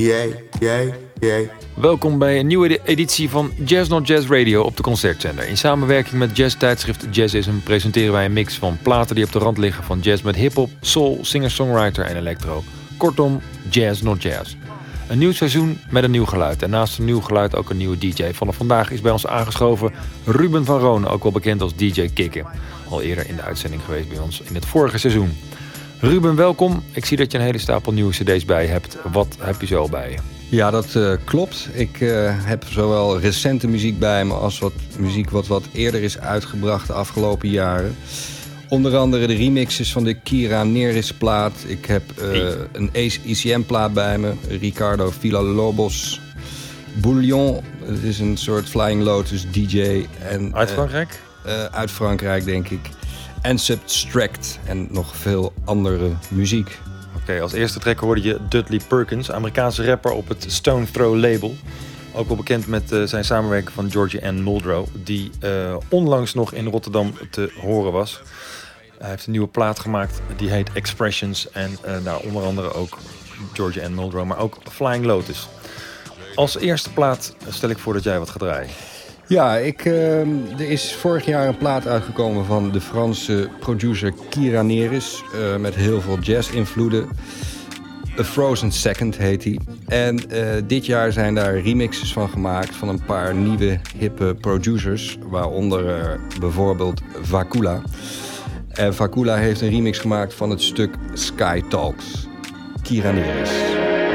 Welkom bij een nieuwe editie van Jazz Not Jazz Radio op de Concertzender. In samenwerking met jazztijdschrift Jazzism presenteren wij een mix van platen die op de rand liggen van jazz met hip-hop, soul, singer-songwriter en electro. Kortom, Jazz Not Jazz. Een nieuw seizoen met een nieuw geluid. En naast een nieuw geluid ook een nieuwe DJ. Vanaf vandaag is bij ons aangeschoven Ruben van Roon, ook wel bekend als DJ Kikken. Al eerder in de uitzending geweest bij ons in het vorige seizoen. Ruben, welkom. Ik zie dat je een hele stapel nieuwe cd's bij hebt. Wat heb je zo bij je? Ja, dat klopt. Ik heb zowel recente muziek bij me als wat muziek wat eerder is uitgebracht de afgelopen jaren. Onder andere de remixes van de Kira Neris plaat. Ik heb een ECM plaat bij me. Ricardo Villalobos. Bouillon, het is een soort Flying Lotus DJ. En, uit Frankrijk? Uit Frankrijk, denk ik. En Substract en nog veel andere muziek. Oké, als eerste track hoorde je Dudley Perkins, Amerikaanse rapper op het Stone Throw label. Ook wel bekend met zijn samenwerking van Georgie Ann Muldrow, die onlangs nog in Rotterdam te horen was. Hij heeft een nieuwe plaat gemaakt, die heet Expressions. En daar onder andere ook Georgie Ann Muldrow, maar ook Flying Lotus. Als eerste plaat stel ik voor dat jij wat gaat draaien. Ja, er is vorig jaar een plaat uitgekomen van de Franse producer Kira Neris. Met heel veel jazz-invloeden. A Frozen Second heet hij. En dit jaar zijn daar remixes van gemaakt van een paar nieuwe hippe producers. Waaronder bijvoorbeeld Vakula. En Vakula heeft een remix gemaakt van het stuk Sky Talks. Kira Neris.